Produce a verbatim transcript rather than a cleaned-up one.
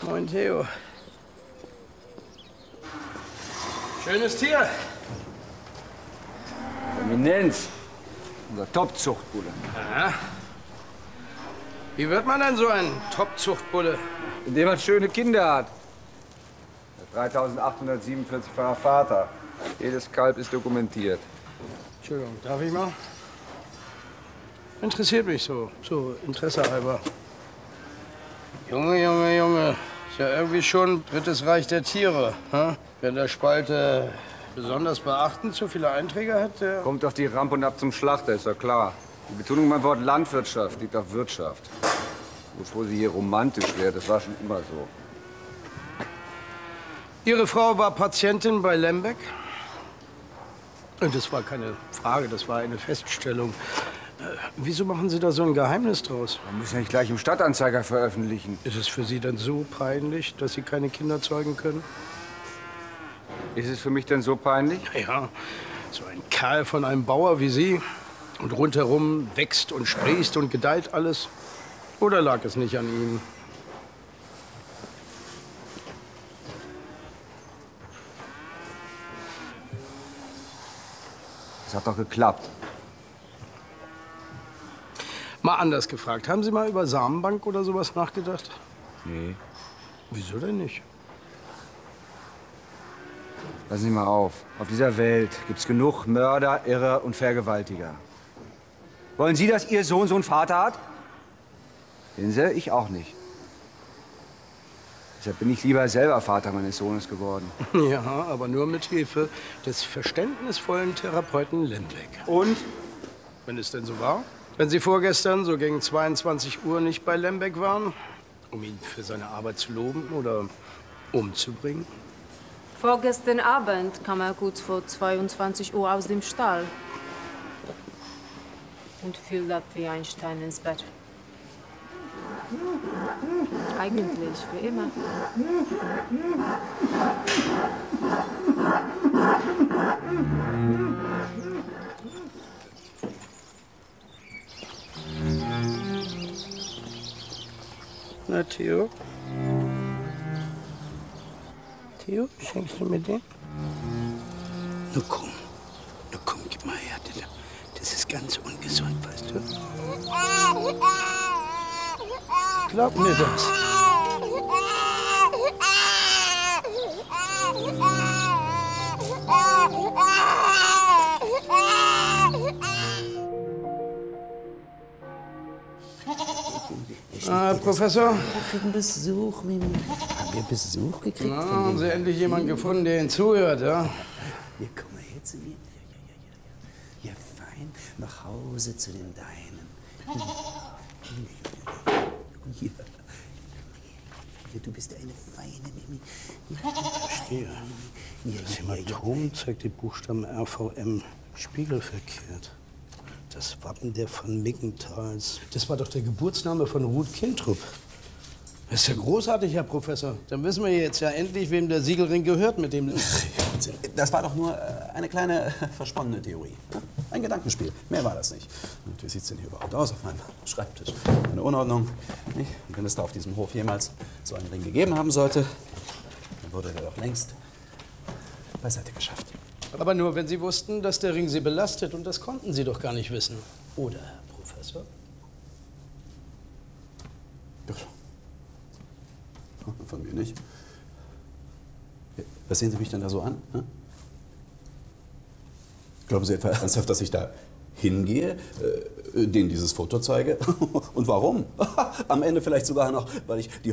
Moin, Theo. Schönes Tier. Eminenz. Unser Top-Zuchtbulle. Aha. Wie wird man denn so ein Top-Zuchtbulle? Indem man schöne Kinder hat. Der dreitausendachthundertsiebenundvierzig-fache Vater. Jedes Kalb ist dokumentiert. Entschuldigung, darf ich mal? Interessiert mich so, so Interesse halber. Junge, Junge, Junge. Ist ja irgendwie schon drittes Reich der Tiere. Hm? Wer in der Spalte besonders beachten, zu viele Einträge hat, der... Kommt auf die Rampe und ab zum Schlachter, ist doch klar. Die Betonung beim Wort Landwirtschaft liegt auf Wirtschaft. Bevor sie hier romantisch wird, das war schon immer so. Ihre Frau war Patientin bei Lembeck? Und das war keine Frage, das war eine Feststellung. Äh, wieso machen Sie da so ein Geheimnis draus? Wir müssen ja nicht gleich im Stadtanzeiger veröffentlichen. Ist es für Sie dann so peinlich, dass Sie keine Kinder zeugen können? Ist es für mich denn so peinlich? Ja, so ein Kerl von einem Bauer wie Sie und rundherum wächst und sprießt und gedeiht alles. Oder lag es nicht an Ihnen? Das hat doch geklappt. Mal anders gefragt. Haben Sie mal über Samenbank oder sowas nachgedacht? Nee. Wieso denn nicht? Passen Sie mal auf. Auf dieser Welt gibt's genug Mörder, Irrer und Vergewaltiger. Wollen Sie, dass Ihr Sohn so einen Vater hat? Den Sie? Ich auch nicht. Deshalb bin ich lieber selber Vater meines Sohnes geworden. Ja, aber nur mit Hilfe des verständnisvollen Therapeuten Lembeck. Und? Wenn es denn so war? Wenn Sie vorgestern so gegen zweiundzwanzig Uhr nicht bei Lembeck waren, um ihn für seine Arbeit zu loben oder umzubringen? Vorgestern Abend kam er kurz vor zweiundzwanzig Uhr aus dem Stall und fiel ab wie ein Stein ins Bett. Eigentlich für immer. Na, Theo? Theo, schenkst du mir den? Na komm, na komm, gib mal her. Das ist ganz ungesund, weißt du? Glaub mir das. Ah, Professor? Wir kriegen Besuch, Mimi. Haben wir Besuch gekriegt? Na, von haben dem- Sie endlich jemanden gefunden, der Ihnen zuhört, ja? Ja, komm mal her zu mir. Ja, ja, ja, ja. Ja, fein. Nach Hause zu den Deinen. Hier. Hier, du bist eine feine Mimi. Ja, Verstehe. ja, Das ja, ja, ja. Hämatom zeigt die Buchstaben R V M spiegelverkehrt. Das Wappen der von Mickentals. Das war doch der Geburtsname von Ruth Kintrup. Das ist ja großartig, Herr Professor. Dann wissen wir jetzt ja endlich, wem der Siegelring gehört mit dem... Das war doch nur äh, eine kleine äh, versponnene Theorie. Ne? Ein Gedankenspiel. Mehr war das nicht. Und wie sieht es denn hier überhaupt aus auf meinem Schreibtisch? Eine Unordnung. Nicht? Und wenn es da auf diesem Hof jemals so einen Ring gegeben haben sollte, dann wurde der doch längst beiseite geschafft. Aber nur, wenn Sie wussten, dass der Ring Sie belastet. Und das konnten Sie doch gar nicht wissen. Oder, Herr Professor? Gut. Von mir nicht. Was sehen Sie mich denn da so an? Hm? Glauben Sie etwa ernsthaft, dass ich da hingehe, äh, denen dieses Foto zeige? Und warum? Am Ende vielleicht sogar noch, weil ich die